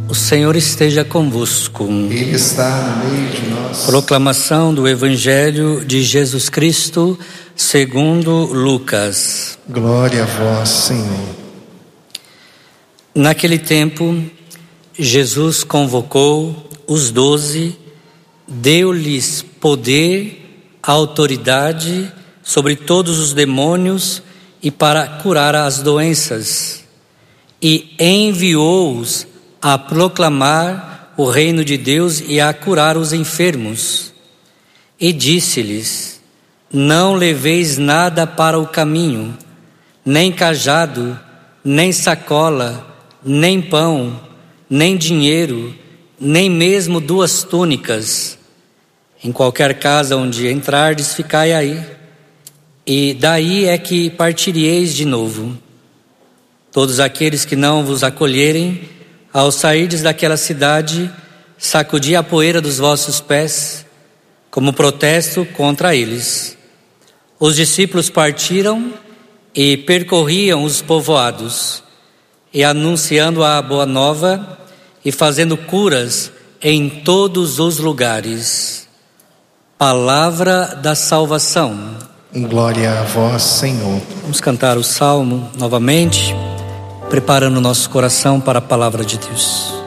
O Senhor esteja convosco. Ele está no meio de nós. Proclamação do Evangelho de Jesus Cristo segundo Lucas. Glória a vós, Senhor. Naquele tempo, Jesus convocou os 12, deu-lhes poder, autoridade sobre todos os demônios e para curar as doenças, e enviou-os a proclamar o reino de Deus e a curar os enfermos. E disse-lhes: não leveis nada para o caminho, nem cajado, nem sacola, nem pão, nem dinheiro, nem mesmo 2 túnicas. Em qualquer casa onde entrardes, ficai aí, e daí é que partiríeis de novo. Todos aqueles que não vos acolherem, ao sairdes daquela cidade, sacudi a poeira dos vossos pés, como protesto contra eles. Os discípulos partiram e percorriam os povoados, e anunciando a boa nova e fazendo curas em todos os lugares. Palavra da salvação. Glória a vós, Senhor. Vamos cantar o salmo novamente, preparando o nosso coração para a palavra de Deus.